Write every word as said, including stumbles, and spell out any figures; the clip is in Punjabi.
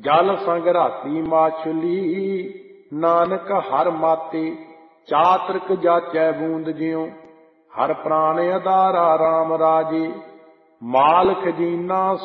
ਜਲ ਸੰਗ ਰਾਤੀ ਮਾਛਲੀ, ਨਾਨਕ ਹਰ ਮਾਤੇ। ਚਾਤ੍ਰਿਕ ਜਾਚੈ ਬੂੰਦ ਜਿਉ, ਹਰ ਪ੍ਰਾਣ ਆਧਾਰਾ ਰਾਮ ਰਾਜੇ। ਮਾਲ ਖਜੀਨਾ